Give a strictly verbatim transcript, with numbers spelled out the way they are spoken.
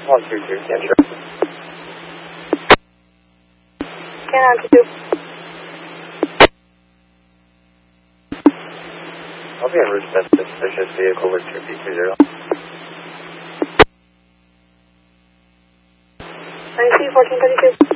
one two two, can you? Can I do? I'll be en route to that suspicious vehicle with two P two zero. I see fourteen thirty-two.